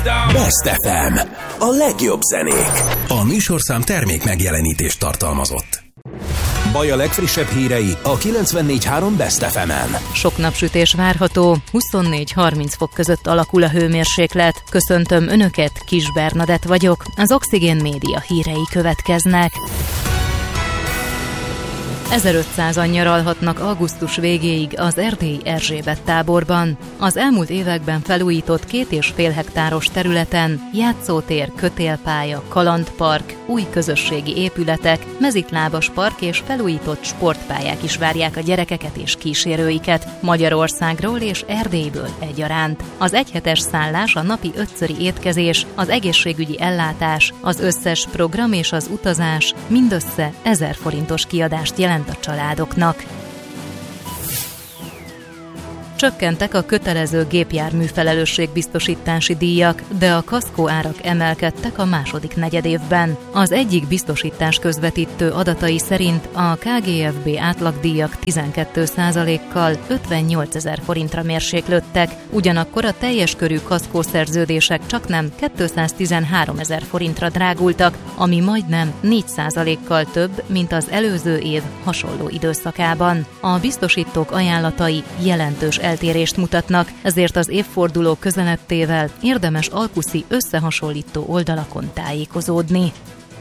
Best FM. A legjobb zenék. A műsorszám termék megjelenítést tartalmazott. Baj a legfrissebb hírei a 94.3 Best FM-en. Sok napsütés várható, 24-30 fok között alakul a hőmérséklet. Köszöntöm Önöket, Kis Bernadett vagyok, az Oxigén Média hírei következnek. 1500-an nyaralhatnak augusztus végéig az erdélyi Erzsébet táborban. Az elmúlt években felújított 2,5 hektáros területen játszótér, kötélpálya, kalandpark, új közösségi épületek, mezitlábas park és felújított sportpályák is várják a gyerekeket és kísérőiket Magyarországról és Erdélyből egyaránt. Az egyhetes szállás, a napi 5-szöri étkezés, az egészségügyi ellátás, az összes program és az utazás mindössze 1000 forintos kiadást jelent a családoknak. Csökkentek a kötelező gépjármű felelősségbiztosítási díjak, de a kaszkó árak emelkedtek a második negyedévben. Az egyik biztosítás közvetítő adatai szerint a KGFB átlagdíjak 12%-kal 58 000 forintra mérséklődtek, ugyanakkor a teljes körű kaszkószerződések csaknem 213 000 forintra drágultak, ami majdnem 4%-kal több, mint az előző év hasonló időszakában. A biztosítók ajánlatai jelentős eltérést mutatnak, ezért az évforduló közeledtével érdemes alkuszi összehasonlító oldalakon tájékozódni.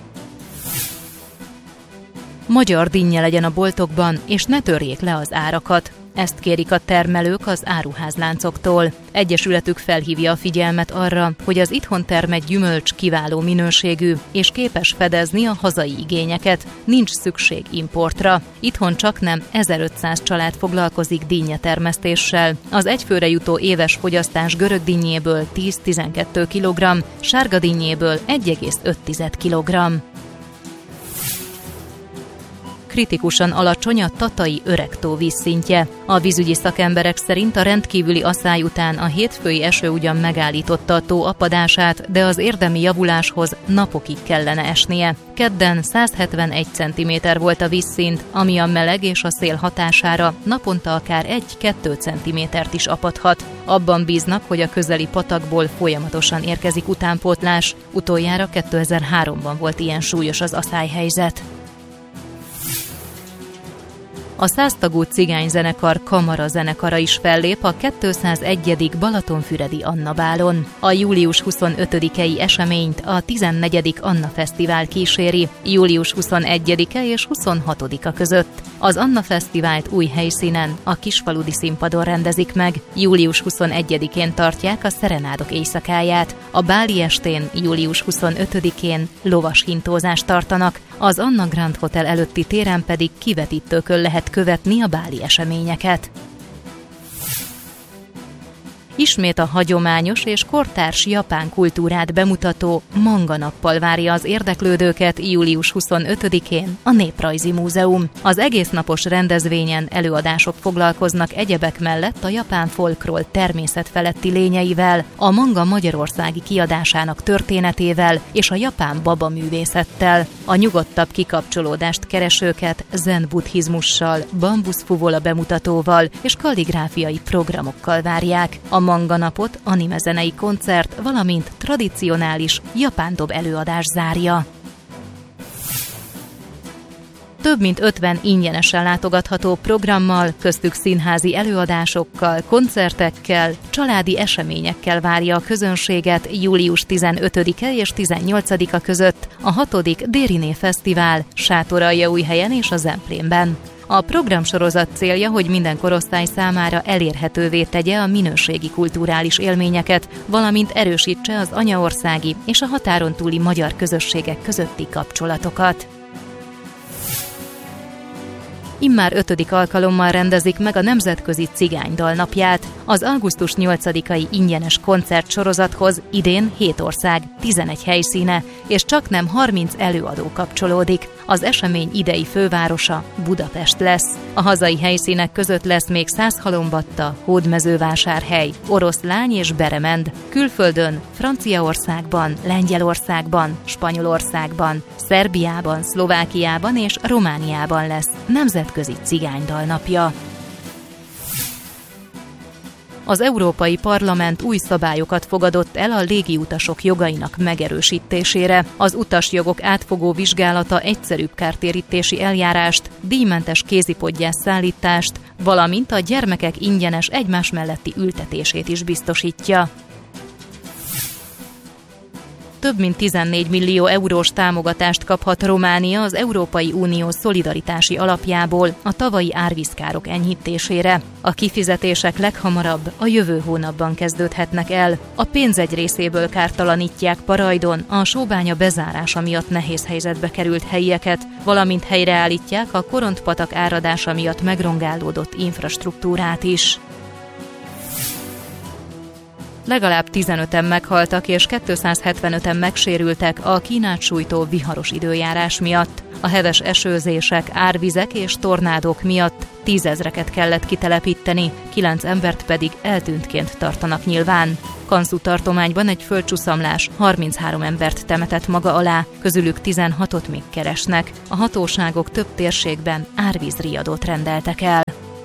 Magyar dinnye legyen a boltokban, és ne törjék le az árakat. Ezt kérik a termelők az áruházláncoktól. Egyesületük felhívja a figyelmet arra, hogy az itthon termett gyümölcs kiváló minőségű, és képes fedezni a hazai igényeket, nincs szükség importra. Itthon csaknem 1500 család foglalkozik dinnyetermesztéssel. Az egyfőre jutó éves fogyasztás görög dinnyéből 10-12 kg, sárga dinnyéből 1,5 kg. Kritikusan alacsony a tatai Öregtó vízszintje. A vízügyi szakemberek szerint a rendkívüli asszály után a hétfői eső ugyan megállította a tó apadását, de az érdemi javuláshoz napokig kellene esnie. Kedden 171 cm volt a vízszint, ami a meleg és a szél hatására naponta akár 1-2 cm-t is apadhat. Abban bíznak, hogy a közeli patakból folyamatosan érkezik utánpótlás. Utoljára 2003-ban volt ilyen súlyos az aszályhelyzet. A 100 tagú cigányzenekar Kamara zenekara is fellép a 201. Balatonfüredi Anna Bálon. A július 25-i eseményt a 14. Anna Fesztivál kíséri, július 21-e és 26-a között. Az Anna Fesztivált új helyszínen, a Kisfaludi Színpadon rendezik meg. Július 21-én tartják a Szerenádok éjszakáját. A báli estén, július 25-én lovas hintózást tartanak. Az Anna Grand Hotel előtti téren pedig kivetítőkön lehet követni a báli eseményeket. Ismét a hagyományos és kortárs japán kultúrát bemutató manga nappal várja az érdeklődőket július 25-én a Néprajzi Múzeum. Az egésznapos rendezvényen előadások foglalkoznak egyebek mellett a japán folkról természetfeletti lényeivel, a manga magyarországi kiadásának történetével és a japán babaművészettel. A nyugodtabb kikapcsolódást keresőket zen buddhizmussal, bambuszfuvola bemutatóval és kalligráfiai programokkal várják. A manga napot animezenei koncert, valamint tradicionális japán dob előadás zárja. Több mint 50 ingyenesen látogatható programmal, köztük színházi előadásokkal, koncertekkel, családi eseményekkel várja a közönséget július 15-e és 18-a között a 6. Dériné Fesztivál Sátoraljaújhelyen és a Zemplénben. A programsorozat célja, hogy minden korosztály számára elérhetővé tegye a minőségi kulturális élményeket, valamint erősítse az anyaországi és a határon túli magyar közösségek közötti kapcsolatokat. Immár 5. alkalommal rendezik meg a Nemzetközi Cigánydal napját. Az augusztus 8-ai ingyenes koncertsorozathoz idén 7 ország, 11 helyszíne, és csaknem 30 előadó kapcsolódik. Az esemény idei fővárosa Budapest lesz. A hazai helyszínek között lesz még Szászhalombatta, Hódmezővásárhely, Oroszlány és Beremend. Külföldön, Franciaországban, Lengyelországban, Spanyolországban, Szerbiában, Szlovákiában és Romániában lesz Nemzetközi Cigánydal napja. Az Európai Parlament új szabályokat fogadott el a légiutasok jogainak megerősítésére. Az utasjogok átfogó vizsgálata egyszerűbb kártérítési eljárást, díjmentes kézipodgyász szállítást, valamint a gyermekek ingyenes egymás melletti ültetését is biztosítja. Több mint 14 millió eurós támogatást kaphat Románia az Európai Unió szolidaritási alapjából a tavalyi árvízkárok enyhítésére. A kifizetések leghamarabb a jövő hónapban kezdődhetnek el. A pénz egy részéből kártalanítják Parajdon a sóbánya bezárása miatt nehéz helyzetbe került helyieket, valamint helyreállítják a Korontpatak áradása miatt megrongálódott infrastruktúrát is. Legalább 15-en meghaltak és 275-en megsérültek a Kínát sújtó viharos időjárás miatt. A heves esőzések, árvizek és tornádók miatt 10 000-eket kellett kitelepíteni, 9 embert pedig eltűntként tartanak nyilván. Kanszú tartományban egy földcsúszamlás 33 embert temetett maga alá, közülük 16-ot még keresnek. A hatóságok több térségben árvízriadót rendeltek el.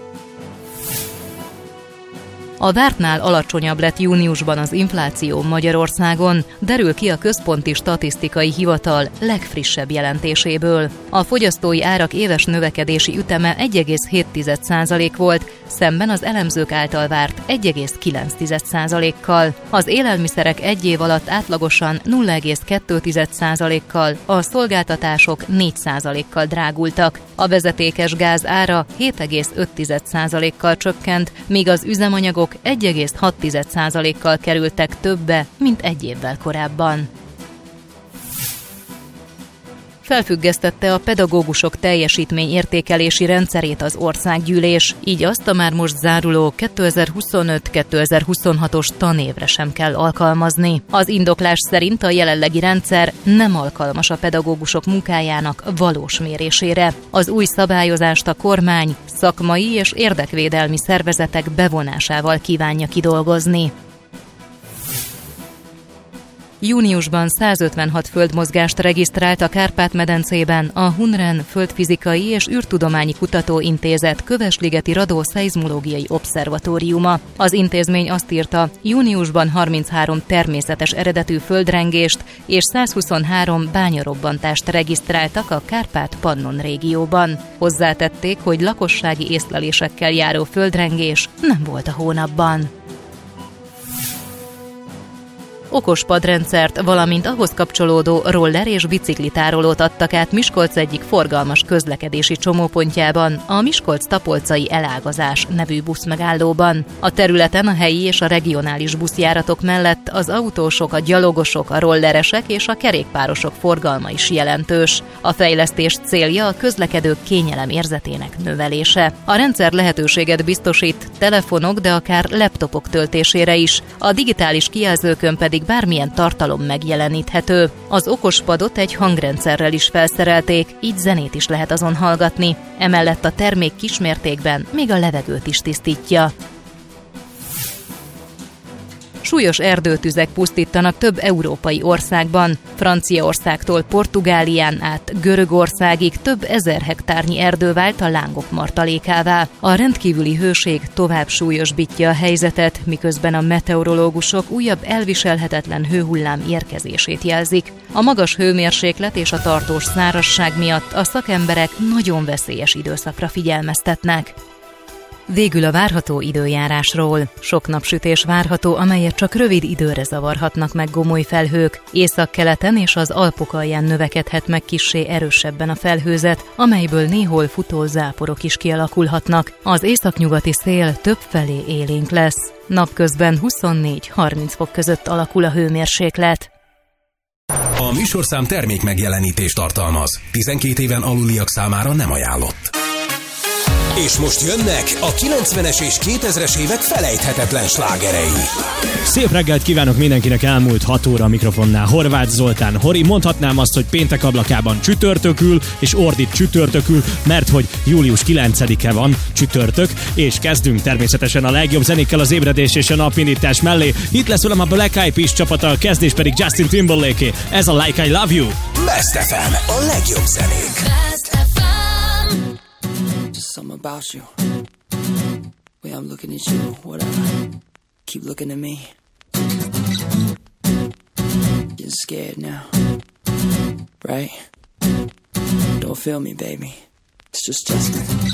A vártnál alacsonyabb lett júniusban az infláció Magyarországon, derül ki a Központi Statisztikai Hivatal legfrissebb jelentéséből. A fogyasztói árak éves növekedési üteme 1,7% volt, szemben az elemzők által várt 1,9%-kal. Az élelmiszerek egy év alatt átlagosan 0,2%-kal, a szolgáltatások 4%-kal drágultak. A vezetékes gáz ára 7,5%-kal csökkent, míg az üzemanyagok 1,6%-kal kerültek többe, mint egy évvel korábban. Felfüggesztette a pedagógusok teljesítményértékelési rendszerét az országgyűlés, így azt a már most záruló 2025-2026-os tanévre sem kell alkalmazni. Az indoklás szerint a jelenlegi rendszer nem alkalmas a pedagógusok munkájának valós mérésére. Az új szabályozást a kormány szakmai és érdekvédelmi szervezetek bevonásával kívánja kidolgozni. Júniusban 156 földmozgást regisztrált a Kárpát-medencében a Hunren Földfizikai és űrtudományi kutatóintézet Kövesligeti Radó-szeizmológiai obszervatóriuma. Az intézmény azt írta, júniusban 33 természetes eredetű földrengést és 123 bányarobbantást regisztráltak a Kárpát-Pannon régióban. Hozzátették, hogy lakossági észlelésekkel járó földrengés nem volt a hónapban. Okos padrendszert, valamint ahhoz kapcsolódó roller- és biciklitárolót adtak át Miskolc egyik forgalmas közlekedési csomópontjában, a Miskolc-Tapolcai Elágazás nevű buszmegállóban. A területen a helyi és a regionális buszjáratok mellett az autósok, a gyalogosok, a rolleresek és a kerékpárosok forgalma is jelentős. A fejlesztés célja a közlekedők kényelem érzetének növelése. A rendszer lehetőséget biztosít telefonok, de akár laptopok töltésére is. A digitális kijelzőkön pedig bármilyen tartalom megjeleníthető. Az okospadot egy hangrendszerrel is felszerelték, így zenét is lehet azon hallgatni. Emellett a termék kismértékben még a levegőt is tisztítja. Súlyos erdőtüzek pusztítanak több európai országban. Franciaországtól Portugálián át Görögországig több ezer hektárnyi erdő vált a lángok martalékává. A rendkívüli hőség tovább súlyosbítja a helyzetet, miközben a meteorológusok újabb elviselhetetlen hőhullám érkezését jelzik. A magas hőmérséklet és a tartós szárazság miatt a szakemberek nagyon veszélyes időszakra figyelmeztetnek. Végül a várható időjárásról. Sok napsütés várható, amelyet csak rövid időre zavarhatnak meg gomoly felhők. Északkeleten és az Alpok alján növekedhet meg kissé erősebben a felhőzet, amelyből néhol futó záporok is kialakulhatnak. Az északnyugati szél többfelé élénk lesz. Napközben 24-30 fok között alakul a hőmérséklet. A műsorszám termék megjelenítést tartalmaz. 12 éven aluliak számára nem ajánlott. És most jönnek a 90-es és 2000-es évek felejthetetlen slágerei. Szép reggelt kívánok mindenkinek, elmúlt 6 óra a mikrofonnál Horváth Zoltán. Hori, mondhatnám azt, hogy péntek ablakában csütörtökül, és ordít csütörtökül, mert hogy július 9-e van csütörtök, és kezdünk természetesen a legjobb zenékkel az ébredés és a napindítás mellé. Itt lesz velem a Black Eyed Peas csapata, a kezdés pedig Justin Timberlake. Ez a Like I Love You. Best FM, a legjobb zenék. Something about you. Way I'm looking at you, whatever. keep looking at me. You're scared now, right? Don't feel me, baby. It's just Justin.